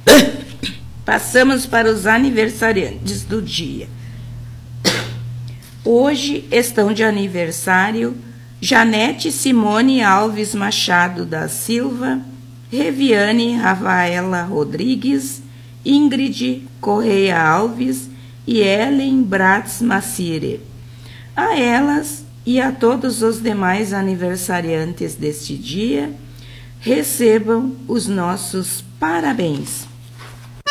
Passamos para os aniversariantes do dia. Hoje estão de aniversário Janete Simone Alves Machado da Silva, Reviane Rafaela Rodrigues, Ingrid Correia Alves e Ellen Bratz Macire. A elas e a todos os demais aniversariantes deste dia, recebam os nossos parabéns.